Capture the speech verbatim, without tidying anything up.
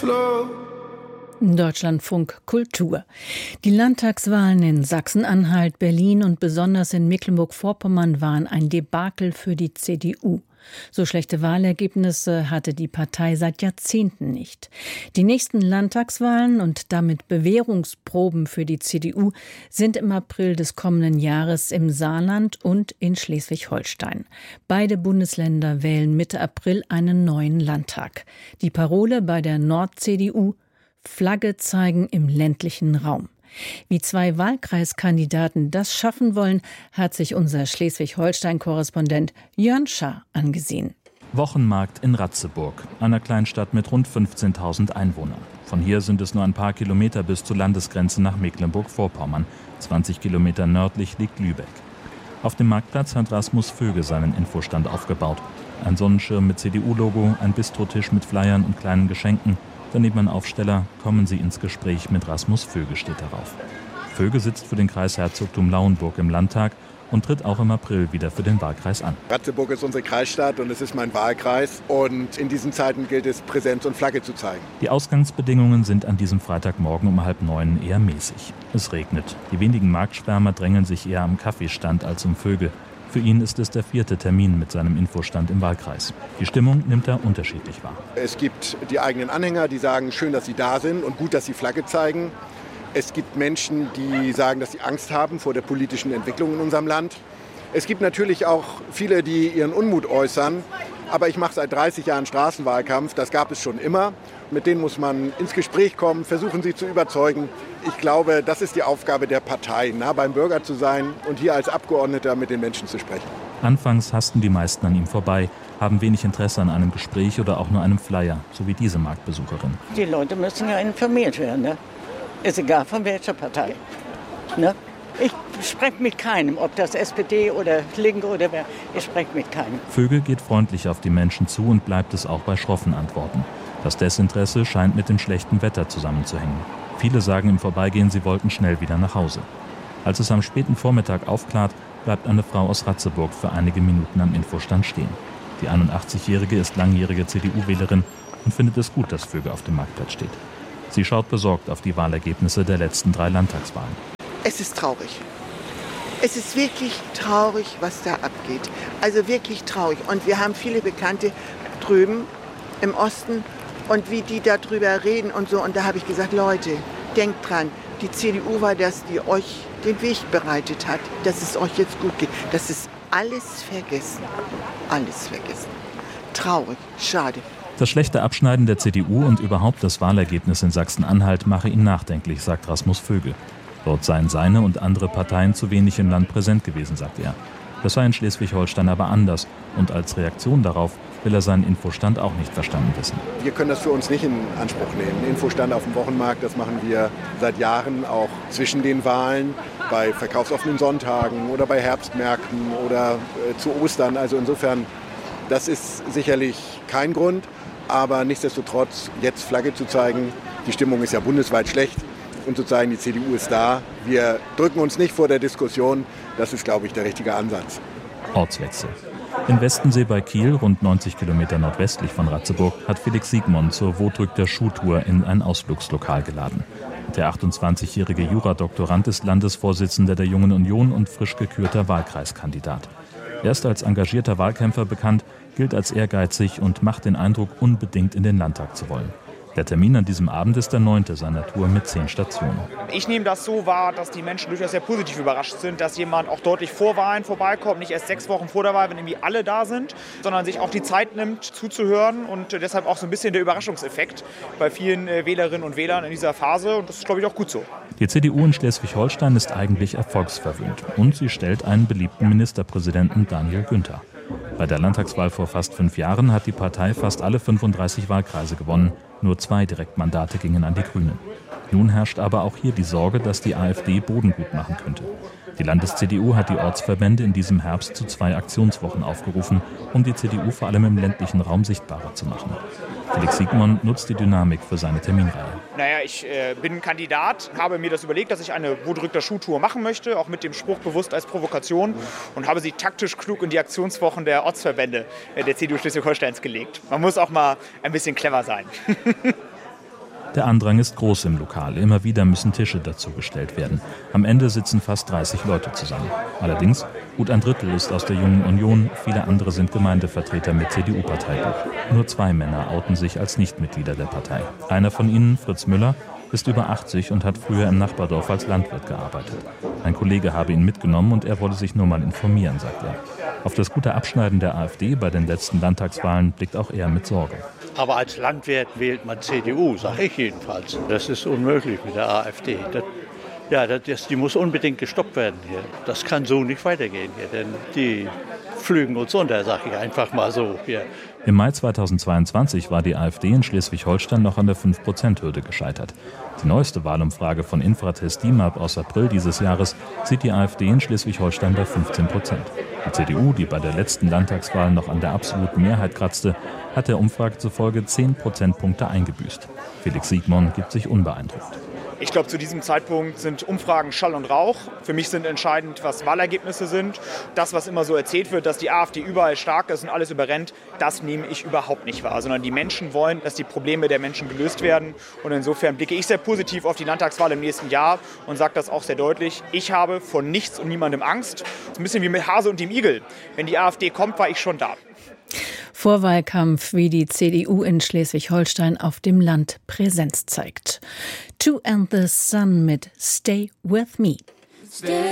flow. Deutschlandfunk Kultur. Die Landtagswahlen in Sachsen-Anhalt, Berlin und besonders in Mecklenburg-Vorpommern waren ein Debakel für die C D U. So schlechte Wahlergebnisse hatte die Partei seit Jahrzehnten nicht. Die nächsten Landtagswahlen und damit Bewährungsproben für die C D U sind im April des kommenden Jahres im Saarland und in Schleswig-Holstein. Beide Bundesländer wählen Mitte April einen neuen Landtag. Die Parole bei der Nord-C D U: Flagge zeigen im ländlichen Raum. Wie zwei Wahlkreiskandidaten das schaffen wollen, hat sich unser Schleswig-Holstein-Korrespondent Jörn Schaar angesehen. Wochenmarkt in Ratzeburg, einer Kleinstadt mit rund fünfzehntausend Einwohnern. Von hier sind es nur ein paar Kilometer bis zur Landesgrenze nach Mecklenburg-Vorpommern. zwanzig Kilometer nördlich liegt Lübeck. Auf dem Marktplatz hat Rasmus Vöge seinen Infostand aufgebaut. Ein Sonnenschirm mit C D U-Logo, ein Bistrotisch mit Flyern und kleinen Geschenken. Daneben ein Aufsteller: Kommen Sie ins Gespräch mit Rasmus Vöge steht darauf. Vöge sitzt für den Kreis Herzogtum Lauenburg im Landtag und tritt auch im April wieder für den Wahlkreis an. Ratzeburg ist unsere Kreisstadt und es ist mein Wahlkreis. Und in diesen Zeiten gilt es, Präsenz und Flagge zu zeigen. Die Ausgangsbedingungen sind an diesem Freitagmorgen um halb neun eher mäßig. Es regnet. Die wenigen Marktschwärmer drängeln sich eher am Kaffeestand als um Vöge. Für ihn ist es der vierte Termin mit seinem Infostand im Wahlkreis. Die Stimmung nimmt er unterschiedlich wahr. Es gibt die eigenen Anhänger, die sagen, schön, dass sie da sind und gut, dass sie Flagge zeigen. Es gibt Menschen, die sagen, dass sie Angst haben vor der politischen Entwicklung in unserem Land. Es gibt natürlich auch viele, die ihren Unmut äußern. Aber ich mache seit dreißig Jahren Straßenwahlkampf, das gab es schon immer. Mit denen muss man ins Gespräch kommen, versuchen sie zu überzeugen. Ich glaube, das ist die Aufgabe der Partei, nah beim Bürger zu sein und hier als Abgeordneter mit den Menschen zu sprechen. Anfangs hassten die meisten an ihm vorbei, haben wenig Interesse an einem Gespräch oder auch nur einem Flyer, so wie diese Marktbesucherin. Die Leute müssen ja informiert werden, ne? Ist egal von welcher Partei. Ne? Ich spreche mit keinem, ob das S P D oder Linke oder wer, ich spreche mit keinem. Vögel geht freundlich auf die Menschen zu und bleibt es auch bei schroffen Antworten. Das Desinteresse scheint mit dem schlechten Wetter zusammenzuhängen. Viele sagen im Vorbeigehen, sie wollten schnell wieder nach Hause. Als es am späten Vormittag aufklart, bleibt eine Frau aus Ratzeburg für einige Minuten am Infostand stehen. Die einundachtzigjährige ist langjährige C D U-Wählerin und findet es gut, dass Vögel auf dem Marktplatz steht. Sie schaut besorgt auf die Wahlergebnisse der letzten drei Landtagswahlen. Es ist traurig. Es ist wirklich traurig, was da abgeht. Also wirklich traurig. Und wir haben viele Bekannte drüben im Osten und wie die darüber reden und so. Und da habe ich gesagt, Leute, denkt dran, die C D U war das, die euch den Weg bereitet hat, dass es euch jetzt gut geht. Das ist alles vergessen. Alles vergessen. Traurig, schade. Das schlechte Abschneiden der C D U und überhaupt das Wahlergebnis in Sachsen-Anhalt mache ihn nachdenklich, sagt Rasmus Vöge. Dort seien seine und andere Parteien zu wenig im Land präsent gewesen, sagt er. Das sei in Schleswig-Holstein aber anders. Und als Reaktion darauf will er seinen Infostand auch nicht verstanden wissen. Wir können das für uns nicht in Anspruch nehmen. Infostand auf dem Wochenmarkt, das machen wir seit Jahren auch zwischen den Wahlen, bei verkaufsoffenen Sonntagen oder bei Herbstmärkten oder äh, zu Ostern. Also insofern, das ist sicherlich kein Grund. Aber nichtsdestotrotz, jetzt Flagge zu zeigen, die Stimmung ist ja bundesweit schlecht. Und zu zeigen, die C D U ist da. Wir drücken uns nicht vor der Diskussion. Das ist, glaube ich, der richtige Ansatz. Ortswechsel. In Westensee bei Kiel, rund neunzig Kilometer nordwestlich von Ratzeburg, hat Felix Siegmund zur Wo drückt der Schuh-Tour in ein Ausflugslokal geladen. Der achtundzwanzigjährige Juradoktorand ist Landesvorsitzender der Jungen Union und frisch gekürter Wahlkreiskandidat. Er ist als engagierter Wahlkämpfer bekannt, gilt als ehrgeizig und macht den Eindruck, unbedingt in den Landtag zu wollen. Der Termin an diesem Abend ist der neunte seiner Tour mit zehn Stationen. Ich nehme das so wahr, dass die Menschen durchaus sehr positiv überrascht sind, dass jemand auch deutlich vor Wahlen vorbeikommt, nicht erst sechs Wochen vor der Wahl, wenn irgendwie alle da sind, sondern sich auch die Zeit nimmt, zuzuhören und deshalb auch so ein bisschen der Überraschungseffekt bei vielen Wählerinnen und Wählern in dieser Phase und das ist, glaube ich, auch gut so. Die C D U in Schleswig-Holstein ist eigentlich erfolgsverwöhnt und sie stellt einen beliebten Ministerpräsidenten Daniel Günther. Bei der Landtagswahl vor fast fünf Jahren hat die Partei fast alle fünfunddreißig Wahlkreise gewonnen. Nur zwei Direktmandate gingen an die Grünen. Nun herrscht aber auch hier die Sorge, dass die AfD Boden gut machen könnte. Die Landes-C D U hat die Ortsverbände in diesem Herbst zu zwei Aktionswochen aufgerufen, um die C D U vor allem im ländlichen Raum sichtbarer zu machen. Felix Siegmund nutzt die Dynamik für seine Terminreihe. Naja, ich äh, bin Kandidat, habe mir das überlegt, dass ich eine Wo drückt der Schuh-Tour machen möchte, auch mit dem Spruch bewusst als Provokation und habe sie taktisch klug in die Aktionswochen der Ortsverbände äh, der C D U Schleswig-Holsteins gelegt. Man muss auch mal ein bisschen clever sein. Der Andrang ist groß im Lokal. Immer wieder müssen Tische dazugestellt werden. Am Ende sitzen fast dreißig Leute zusammen. Allerdings, gut ein Drittel ist aus der Jungen Union. Viele andere sind Gemeindevertreter mit C D U-Parteibuch. Nur zwei Männer outen sich als Nichtmitglieder der Partei. Einer von ihnen, Fritz Müller, ist über achtzig und hat früher im Nachbardorf als Landwirt gearbeitet. Ein Kollege habe ihn mitgenommen und er wolle sich nur mal informieren, sagt er. Auf das gute Abschneiden der AfD bei den letzten Landtagswahlen blickt auch er mit Sorge. Aber als Landwirt wählt man C D U, sage ich jedenfalls. Das ist unmöglich mit der AfD. Das, ja, das, die muss unbedingt gestoppt werden hier. Das kann so nicht weitergehen hier, denn die pflügen uns unter, sage ich einfach mal so hier. Im Mai zweitausendzweiundzwanzig war die AfD in Schleswig-Holstein noch an der fünf Prozent Hürde gescheitert. Die neueste Wahlumfrage von Infratest DIMAP aus April dieses Jahres sieht die AfD in Schleswig-Holstein bei fünfzehn Prozent. Die C D U, die bei der letzten Landtagswahl noch an der absoluten Mehrheit kratzte, hat der Umfrage zufolge zehn Prozentpunkte eingebüßt. Felix Siegmund gibt sich unbeeindruckt. Ich glaube, zu diesem Zeitpunkt sind Umfragen Schall und Rauch. Für mich sind entscheidend, was Wahlergebnisse sind. Das, was immer so erzählt wird, dass die AfD überall stark ist und alles überrennt, das nehme ich überhaupt nicht wahr. Sondern die Menschen wollen, dass die Probleme der Menschen gelöst werden. Und insofern blicke ich sehr positiv auf die Landtagswahl im nächsten Jahr und sage das auch sehr deutlich. Ich habe vor nichts und niemandem Angst. Das ist ein bisschen wie mit Hase und dem Igel. Wenn die AfD kommt, war ich schon da. Vorwahlkampf, wie die C D U in Schleswig-Holstein auf dem Land Präsenz zeigt. Two and the Sun mit Stay With Me. Stay